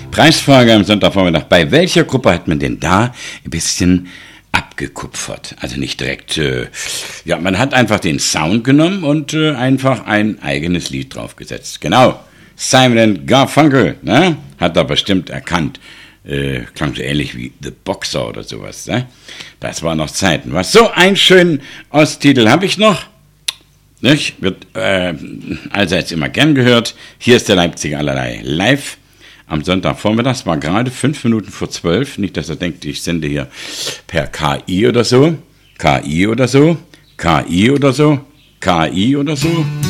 Preisfrage am Sonntagvormittag. Bei welcher Gruppe hat man denn da ein bisschen abgekupfert? Also nicht direkt, man hat einfach den Sound genommen und einfach ein eigenes Lied draufgesetzt. Genau, Simon & Garfunkel, ne? Hat er bestimmt erkannt. Klang so ähnlich wie The Boxer oder sowas, ne? Das war noch Zeiten. Was, so einen schönen Osttitel habe ich noch. Nicht? Wird allseits immer gern gehört. Hier ist der Leipziger Allerlei live am Sonntagvormittag. Es war gerade 5 Minuten vor 12. Nicht, dass er denkt, ich sende hier per KI oder so. KI oder so. KI oder so. KI oder so.